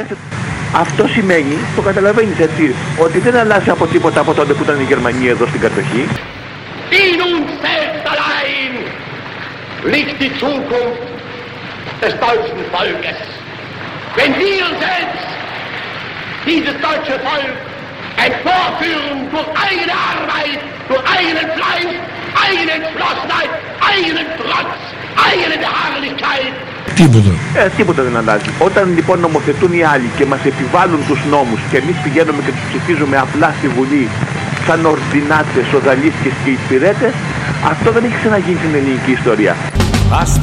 Κοιτάξτε, αυτό σημαίνει, το καταλαβαίνεις έτσι, ότι δεν αλλάζει από τίποτα από τότε που ήταν η Γερμανία εδώ στην κατοχή. In uns selbst allein liegt die Zukunft des deutschen Volkes. Wenn wir selbst dieses deutsche Volk emporführen durch eigene Arbeit, durch eigenen Fleiß, eigene Entschlossenheit, eigenen Trotz, eigene Beharrlichkeit. Τίποτα δεν αλλάζει. Όταν λοιπόν νομοθετούν οι άλλοι και μας επιβάλλουν τους νόμους και εμείς πηγαίνουμε και τους ψηφίζουμε απλά στη Βουλή σαν ορδινάτες, οδαλίσκες και υπηρέτες, αυτό δεν έχει ξαναγίνει στην ελληνική ιστορία.